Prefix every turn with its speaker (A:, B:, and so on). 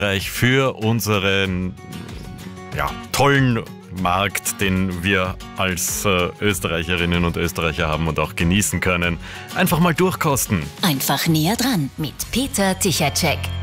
A: für unseren tollen Markt, den wir als Österreicherinnen und Österreicher haben und auch genießen können. Einfach mal durchkosten.
B: Einfach näher dran mit Peter Tichatschek.